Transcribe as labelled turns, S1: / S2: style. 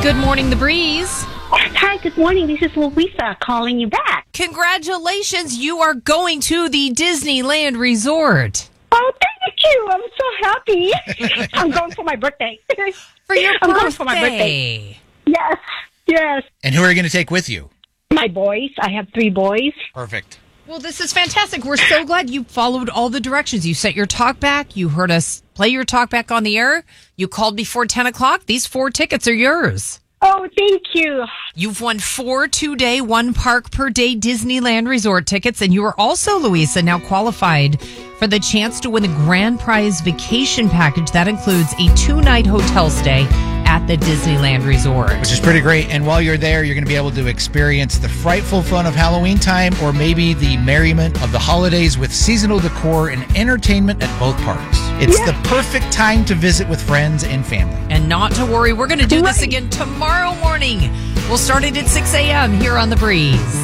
S1: Good morning, The Breeze.
S2: Hi, good morning. This is Louisa calling you back.
S1: Congratulations, you are going to the Disneyland Resort.
S2: Oh, thank you. I'm so happy. I'm going for my birthday.
S1: For your birthday.
S2: I'm going for my birthday. Yes.
S3: And who are you going to take with you?
S2: My boys. I have 3 boys.
S3: Perfect.
S1: Well, this is fantastic. We're so glad you followed all the directions. You set your talk back. You heard us play your talk back on the air. You called before 10 o'clock. These 4 tickets are yours.
S2: Oh, thank you.
S1: You've won 4 2-day, 1 park per day Disneyland Resort tickets. And you are also, Louisa, now qualified for the chance to win the grand prize vacation package. That includes a 2-night hotel stay at the Disneyland Resort.
S3: Which is pretty great. And while you're there, you're going to be able to experience the frightful fun of Halloween time or maybe the merriment of the holidays with seasonal decor and entertainment at both parks. It's the perfect time to visit with friends and family.
S1: And not to worry, we're going to do this again tomorrow morning. We'll start it at 6 a.m. here on The Breeze.